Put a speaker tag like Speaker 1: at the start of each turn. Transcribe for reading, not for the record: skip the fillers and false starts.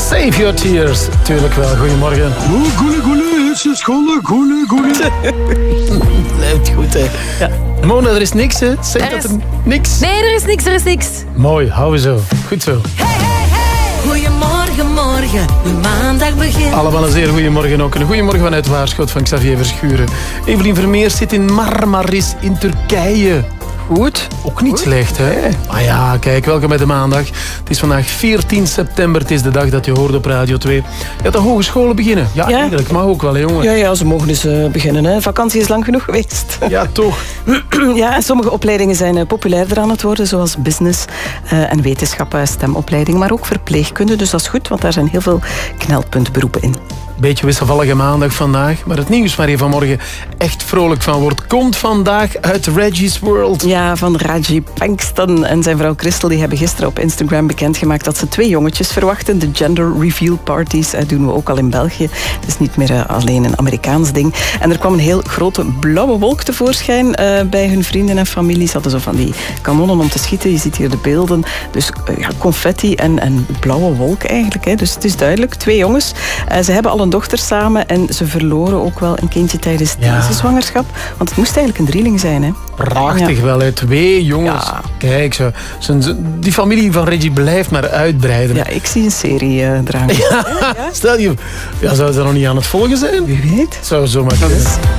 Speaker 1: Save Your Tears. Tuurlijk wel, goedemorgen.
Speaker 2: Goeie, goeie, het is scholen, goeie.
Speaker 1: Blijft goed, hè. Ja. Mona, er is niks, hè? Zeg dat er niks...
Speaker 3: Nee, er is niks.
Speaker 1: Mooi, hou zo. Goed zo.
Speaker 3: Hey. Goedemorgen, morgen. De maandag begint.
Speaker 1: Allemaal een zeer goedemorgen ook. Een goedemorgen vanuit Waarschot van Xavier Verschuren. Evelien Vermeers zit in Marmaris in Turkije. Goed. Ook niet slecht, hè? Ah ja, kijk, welkom bij de maandag. Het is vandaag 14 september. Het is de dag dat je hoort op Radio 2. Ja, de hogescholen beginnen. Ja, eigenlijk mag ook wel, hè, jongen.
Speaker 4: Ja, ze mogen dus beginnen. Hè. Vakantie is lang genoeg geweest.
Speaker 1: Ja, toch.
Speaker 4: Ja, en sommige opleidingen zijn populairder aan het worden, zoals business en wetenschappen, stemopleidingen, maar ook verpleegkunde. Dus dat is goed, want daar zijn heel veel knelpuntberoepen in.
Speaker 1: Beetje wisselvallige maandag vandaag, maar het nieuws waar je vanmorgen echt vrolijk van wordt, komt vandaag uit Reggie's World.
Speaker 4: Ja, van Raji Pankston en zijn vrouw Christel, die hebben gisteren op Instagram bekendgemaakt dat ze 2 jongetjes verwachten. De gender reveal parties doen we ook al in België. Het is niet meer alleen een Amerikaans ding. En er kwam een heel grote blauwe wolk tevoorschijn bij hun vrienden en familie. Ze hadden zo van die kanonnen om te schieten. Je ziet hier de beelden. Dus confetti en blauwe wolk eigenlijk. Hè. Dus het is duidelijk, 2 jongens. Ze hebben al een dochter samen en ze verloren ook wel een kindje tijdens deze zwangerschap. Want het moest eigenlijk een drieling zijn. Hè.
Speaker 1: Prachtig wel, hè. 2 jongens. Ja. Kijk, die familie van Reggie blijft maar uitbreiden.
Speaker 4: Ja, ik zie een serie eraan.
Speaker 1: Ja. Stel je, zou ze nog niet aan het volgen zijn?
Speaker 4: Wie weet.
Speaker 1: Zou zomaar kunnen.